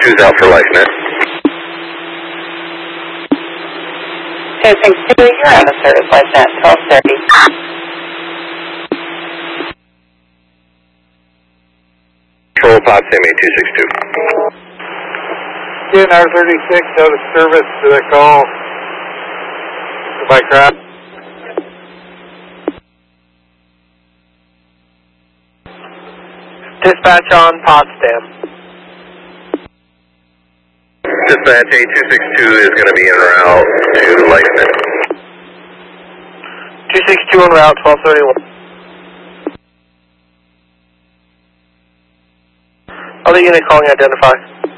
262's out for LifeNet. 262, you're out of service, LifeNet, 1230. Control Potsdam 262. DNR 36 out of service to the call. Goodbye, crowd. Dispatch on Potsdam. Dispatch 8262 is going to be en route to LifeNet. 262 en route, 1231. Other unit calling, identify.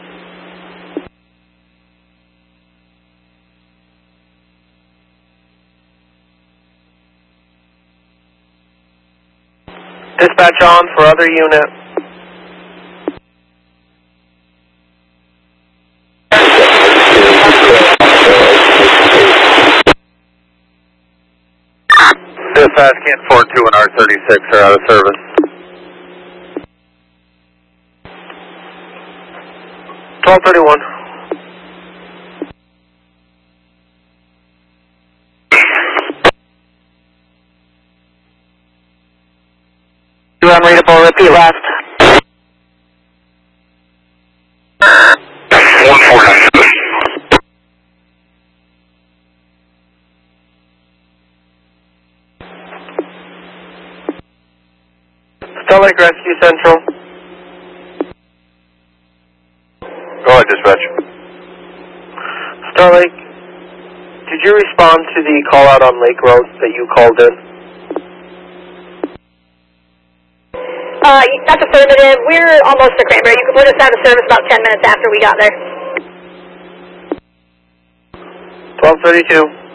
Dispatch on for other unit. Dispatch Kent 42 and R36 are out of service. $12.31. You unreadable, repeat last. 1497. Star Lake Rescue Central. Go ahead, dispatch. Star Lake, did you respond to the call out on Lake Road that you called in? That's affirmative. We're almost to Cranberry. You can put us out of service about 10 minutes after we got there. 1232.